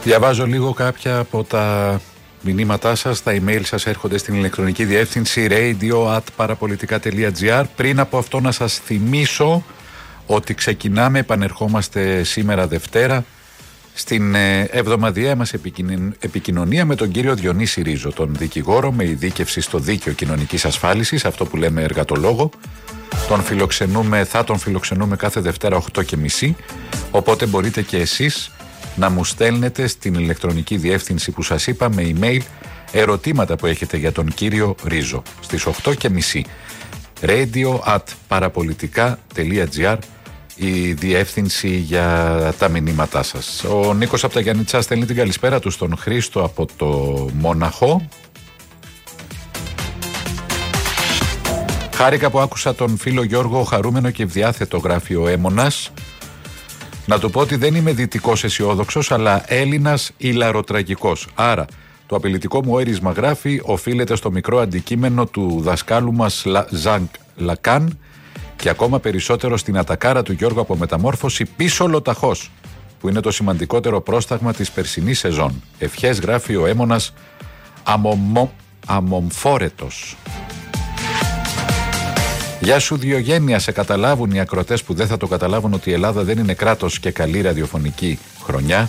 Διαβάζω λίγο κάποια από τα μηνύματά σας. Τα email σας έρχονται στην ηλεκτρονική διεύθυνση radio@parapolitica.gr. Πριν από αυτό να σας θυμίσω ότι ξεκινάμε, επανερχόμαστε σήμερα Δευτέρα στην εβδομαδιαία μας επικοινωνία με τον κύριο Διονύση Ρίζο, τον δικηγόρο με ειδίκευση στο δίκαιο κοινωνικής ασφάλισης, αυτό που λέμε εργατολόγο. Θα τον φιλοξενούμε κάθε Δευτέρα 8:30, οπότε μπορείτε και εσείς να μου στέλνετε στην ηλεκτρονική διεύθυνση που σας είπα με email ερωτήματα που έχετε για τον κύριο Ρίζο στις 8:30. radio@parapolitica.gr η διεύθυνση για τα μηνύματά σας. Ο Νίκος από τα Γιάννητσά στέλνει την καλησπέρα του στον Χρήστο από το Μόναχο. Χάρηκα που άκουσα τον φίλο Γιώργο χαρούμενο και ευδιάθετο, γράφει ο Έμονας. Να του πω ότι δεν είμαι δυτικός αισιόδοξος, αλλά Έλληνας ηλαροτραγικός. Άρα, το απειλητικό μου έρισμα, γράφει, οφείλεται στο μικρό αντικείμενο του δασκάλου μας Ζανκ Λακάν και ακόμα περισσότερο στην ατακάρα του Γιώργου από μεταμόρφωση πίσω λοταχός, που είναι το σημαντικότερο πρόσταγμα της περσινής σεζόν. Ευχές, γράφει ο Έμονας αμομφόρετος. Γεια σου Διογένεια, σε καταλάβουν οι ακροατές που δεν θα το καταλάβουν ότι η Ελλάδα δεν είναι κράτος και καλή ραδιοφωνική χρονιά.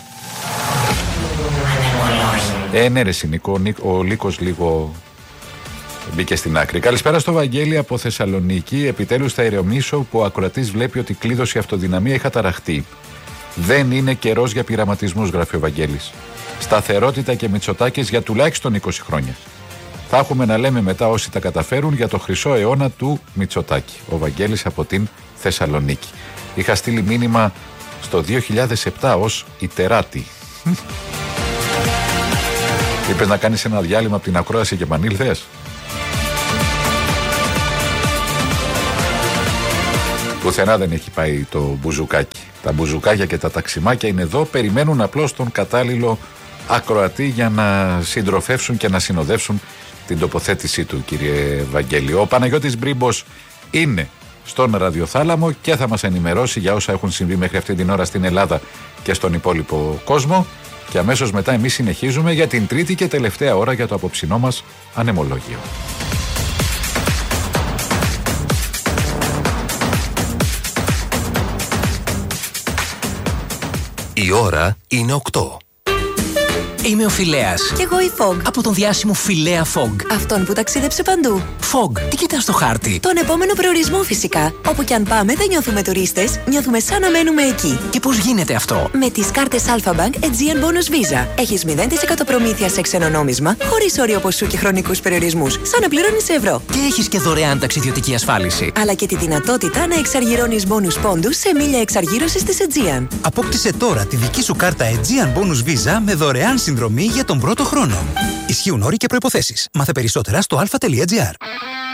Ναι ρε Νίκο, ο Λύκος λίγο μπήκε στην άκρη. Καλησπέρα στο Βαγγέλη από Θεσσαλονίκη. Επιτέλους θα ηρεμήσω που ο ακροατής βλέπει ότι κλείδωσε η αυτοδυναμία είχα ταραχτεί. Δεν είναι καιρός για πειραματισμούς, γράφει ο Βαγγέλης. Σταθερότητα και Μητσοτάκης για τουλάχιστον 20 χρόνια. Θα έχουμε να λέμε μετά όσοι τα καταφέρουν για το χρυσό αιώνα του Μητσοτάκη. Ο Βαγγέλης από την Θεσσαλονίκη. Είχα στείλει μήνυμα στο 2007 ως ιτεράτη. Είπες να κάνεις ένα διάλειμμα από την ακρόαση και επανήλθες. Πουθενά δεν έχει πάει το μπουζουκάκι. Τα μπουζουκάκια και τα ταξιμάκια είναι εδώ. Περιμένουν απλώς τον κατάλληλο ακροατή για να συντροφεύσουν και να συνοδεύσουν την τοποθέτησή του, κύριε Βαγγέλη. Ο Παναγιώτης Μπρίμπος είναι στον ραδιοθάλαμο και θα μας ενημερώσει για όσα έχουν συμβεί μέχρι αυτή την ώρα στην Ελλάδα και στον υπόλοιπο κόσμο. Και αμέσως μετά εμείς συνεχίζουμε για την τρίτη και τελευταία ώρα για το απόψινό μας ανεμολόγιο. Η ώρα είναι 8. Είμαι ο Φιλέας. Κι εγώ η Fog. Από τον διάσημο Φιλέα Fog. Αυτόν που ταξίδεψε παντού. Fog, τι κοιτάς στο χάρτη? Τον επόμενο προορισμό φυσικά. Όπου κι αν πάμε δεν νιώθουμε τουρίστες, νιώθουμε σαν να μένουμε εκεί. Και πώς γίνεται αυτό? Με τις κάρτες Alpha Bank Aegean Bonus Visa. Έχεις 0% προμήθεια σε ξένο νόμισμα, χωρίς όριο ποσού και χρονικούς περιορισμούς. Σαν να πληρώνεις ευρώ. Και έχεις και δωρεάν ταξιδιωτική ασφάλιση. Αλλά και τη δυνατότητα να εξαργυρώνεις bonus πόντους σε μίλια εξαργύρωσης της Aegean. Απόκτησε τώρα τη δική σου κάρτα Aegean Bonus Visa με δωρεάν συνδρομή για τον πρώτο χρόνο. Ισχύουν όροι και προϋποθέσεις. Μάθε περισσότερα στο alpha.gr.